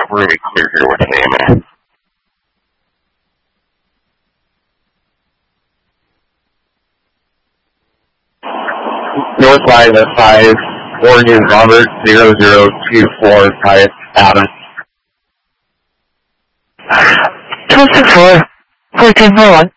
we're going to be clear here with AMA. North line of 5, Oregon Robert 0024, Adam. 264, 1401.